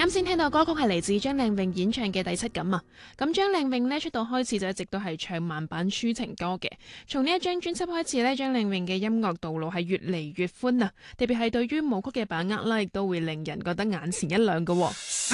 啱先聽到歌曲係嚟自張靚穎演唱嘅《第七感》啊。咁張靚穎呢，出道開始就一直都係唱慢版抒情歌嘅。從呢一張專輯開始呢，張靚穎嘅音樂道路係越嚟越寬啊，特別係對於舞曲嘅把握啦，亦都會令人覺得眼前一亮㗎喎。